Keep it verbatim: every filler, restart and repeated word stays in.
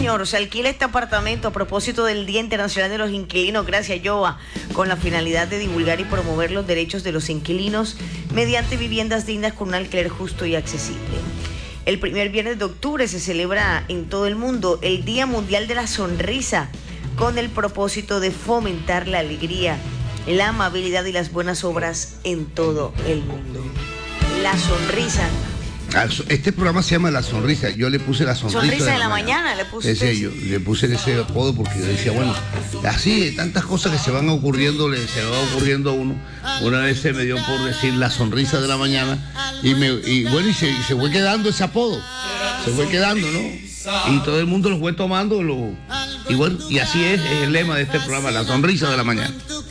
señor, se alquila este apartamento a propósito del Día Internacional de los Inquilinos, gracias Yoa, con la finalidad de divulgar y promover los derechos de los inquilinos mediante viviendas dignas con un alquiler justo y accesible. El primer viernes de octubre se celebra en todo el mundo el Día Mundial de la Sonrisa, con el propósito de fomentar la alegría, la amabilidad y las buenas obras en todo el mundo. La sonrisa. Este programa se llama La Sonrisa. Yo le puse La Sonrisa, Sonrisa de, de la, la mañana, mañana. le puse. Decía yo, le puse ese apodo porque yo decía, bueno, así, tantas cosas que se van ocurriendo, le, se va ocurriendo a uno. Una vez se me dio por decir La Sonrisa de la Mañana y, me, y bueno, y se, y se fue quedando ese apodo. Se fue quedando, ¿no? Y todo el mundo lo fue tomando. Lo, y bueno, y así es, es el lema de este programa, La Sonrisa de la Mañana.